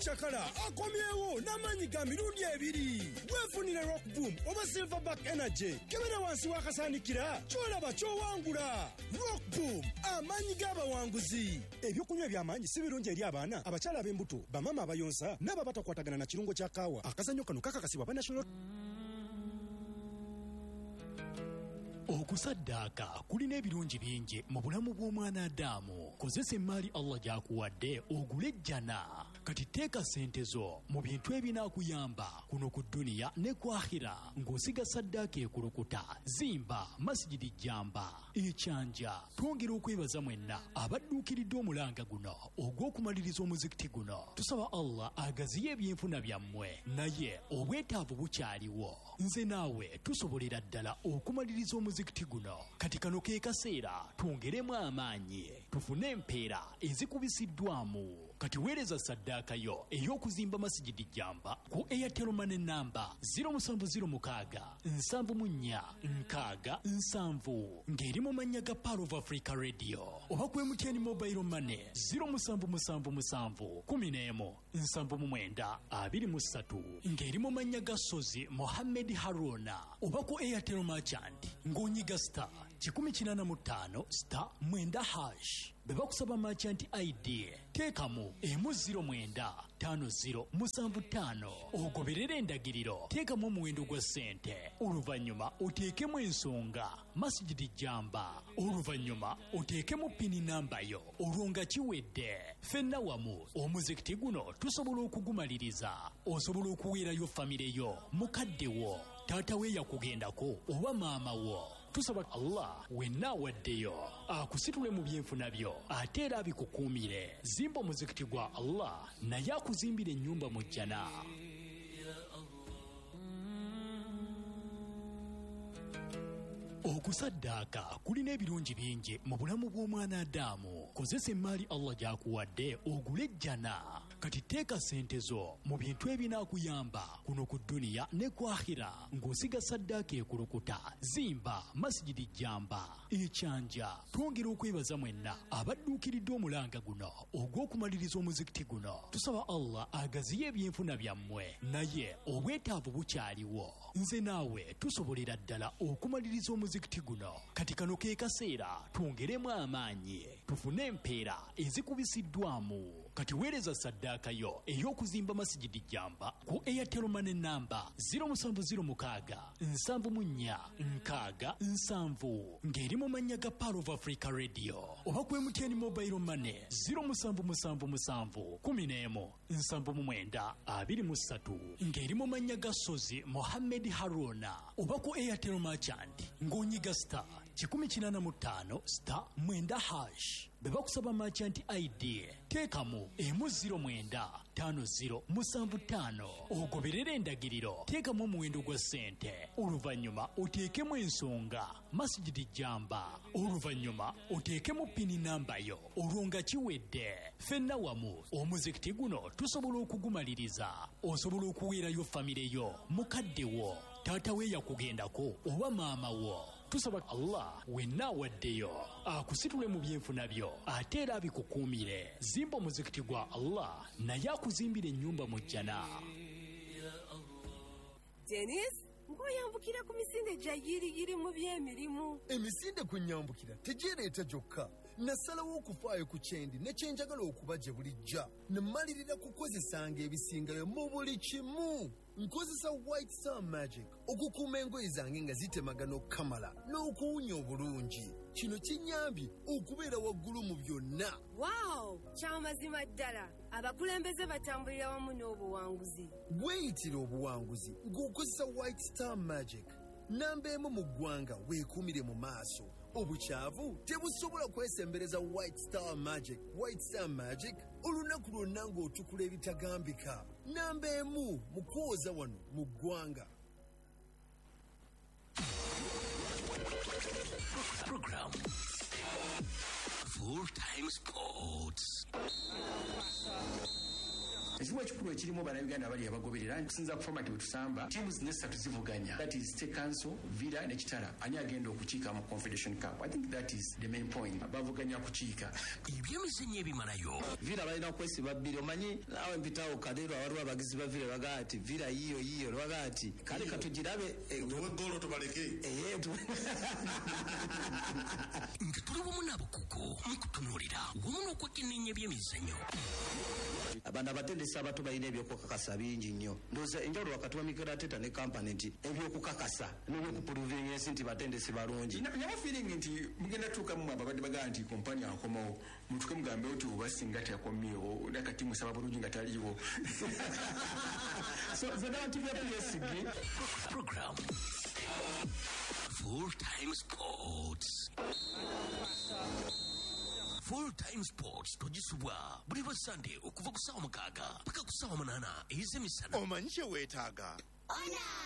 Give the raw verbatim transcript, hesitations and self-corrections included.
Chakala akomyewo n'amanyi ga mirundi ebiri. Weefunire Rock Boom oba Silverback Energy kebera wansi wakasanikira kyolaba kyowangula. Rock Boom amanyi g'abawanguzi. Ebyokunywa by'amaanyi si birungi eri abaana abakyala ab'embuto bamama abayonsa n'ababatakwatagana na kirungo kya kaawa. Akazannyo kano kakakasibwa ba National. Okusaddaaka kulina ebirungi bingi mu bulamu bw'omwana Adamu. Kozesa emmaali Allah gy'akuwadde ogule ejjana. Kati teeka ssente zo mu bintu ebinaakuyamba kuno ku dduniya ne ku akhira ng'osiga saddaaka ekulukuta. Zimba masjidi jjamba ekyanja. Twongera okwebaza mwenna abadduukiridde omulanga guno ogw'okumaliriza omuzikiti guno. Tusaba Allah agaziye ebyenfuna byammwe naye obwetaavu bukyaliwo. Nze naawe tusobolera ddala okumaliriza omuzikiti guno. Kati kano ke kaseera twongeremu amaanyi tufune empeera ezikubisiddwamu. Kati weereza saddaaka yo ey'okuzimba masjidi jjamba ku Airtel Money namba zero seven zero six seven nine nkaaga nsanvu ng'eri mu mannya ga Power of Africa Radio oba ku M T N Mobile Money zero seven seven seven one zero nsanvu mu mwenda abiri mu ssatu ng'eri mu mannya ga Sozi Mohammed Haruna oba ku Airtel Merchant ng'onyiga star kikumi kinaana mu ttaano star mwenda hash. Beba kusaba merchant I D teekamu emu zero mwenda tano zero musanvu ttaano ogoberera endagiriro teekamu omuwendo gwa ssente oluvannyuma oteekemu ensonga masjidi jjamba oluvannyuma oteekemu pini namba yo olwo nga kiwedde. Ffenna wamu omuzikiti guno tusobola okugumaliriza. Osobola okuweerayo famire yo mukadde wo taata we yakugendako oba maama wo. Tusaba Allah wenna awaddeyo akusitule mu byenfuna byo ate era abikukuumire. Zimba omuzikiti gwa Allah naye akuzimbira ennyumba mu jjana. Okusaddaaka kulina ebirungi bingi mu bulamu bw'omwana Adamu. Kozesa emmaali Allah gy'akuwadde ogule ejjana. Kati teeka ssente zo mu bintu ebinaakuyamba kuno ku dduniya ne ku akhira ng'osiga saddaaka ekulukuta. Zimba masjidi jjamba ekyanja. Twongera okwebaza mwenna abadduukiridde omulanga guno ogw'okumaliriza omuzikiti guno. Tusaba Allah agaziye ebyenfuna byammwe naye obwetaavu bukyaliwo. Nze naawe tusobolera ddala okumaliriza omuzikiti guno. Kati kano ke kaseera twongeremu amaanyi tufune empeera ezikubisiddwamu. Kati weereza saddaaka yo ey'okuzimba masjidi jjamba ku Airtel Money namba zero seven zero six seven nine nkaaga nsanvu ng'eri mu mannya ga Power of Africa Radio oba ku M T N Mobile Money zero seven seven seven one zero nsanvu mu mwenda abiri mu ssatu ng'eri mu mannya ga Sozi Mohammed Haruna oba ku Airtel Merchant ng'onyiga star kikumi kinaana mu ttaano star mwenda hash. Beba kusaba merchant I D teekamu emu zero mwenda tano zero musanvu ttaano ogoberera endagiriro teekamu omuwendo gwa ssente oluvannyuma oteekemu ensonga masjidi jjamba oluvannyuma oteekemu pini namba yo olwo nga kiwedde. Ffenna wamu omuzikiti guno tusobola okugumaliriza. Osobola okuweerayo famire yo mukadde wo taata we yakugendako oba maama wo. Tusaba Allah wenna awaddeyo akusitule mu byenfuna byo ate era abikukuumire. Zimba omuzikiti gwa Allah naye akuzimbira ennyumba mu jjana. Dennis ngoyambukira ku misinde gya yiriyiri mu by'emirimu. Emisinde kunyambukira tegereeta gyokka. Nasalawo okufaayo ku kyendi ne kyenjagala okuba gye bulijja. Nemalirira kukozesanga ebisingayo mu buli kimu. Nkozesa White Star Magic okukuuma engoye zange nga zitemagana okukamala n'okuwunya obulungi. Kino kinyambye okubeera waggulu mu byonna. Wow, kyamazima ddala. Abakulembeze batambulira wamu n'obuwanguzi. Weeyitira obuwanguzi ng'okozesa White Star Magic. Namba emu mu ggwanga weekuumire mu maaso. Obukyavu tebusobola kwesembereza White Star Magic. White Star Magic olunaku lwonna ng'otukula ebitagambika. Namba emu mu kwoza wano mu ggwanga. Program Full Time Sports. ekizibu ekikulu ekirimu bannayuganda bali abagoberera nkusinza ku format bwe tusamba tiimu zino essatu zivuganya, that is State Council, Villa ne Kitala, ani agenda okukiika mu Confederation Cup. I think that is the main point. Bavuganya kukiika ebyemizannyo ebimalayo. Villa balina okwesiba bbiri, omanyi naawe mpitawo kadero waliwo abagizi ba Villa bagaa ati Villa yiyo yiyo lwaga ati kale katugirabe golo tubaleke nga tuli wamu n'abakugu mu kutunuulira wamu n'okwekenneenya ebyemizannyo. abantu abatendesi abato balina ebyokukakasa bingi nnyo. Ndowooza enjawulo wakati wa Mikel Arteta ne kampani nti ebyokukakasa n'ebyokupuluvinga nti batendesi balungi. nawo feeling nti mugenda tuukamu ababadde bagaa nti kompani akomawo mutuke mugambe oti oba singa teyakomyewo nakati musaba bulungi nga taliiwo. So zona T V yesigi program Full Time Sports. Full Time Sports togisubwa buli lwa Sunday okuva ku ssaawa mukaaga paka ku ssaawa munaana ez'emisana. omanyi kye weetaaga.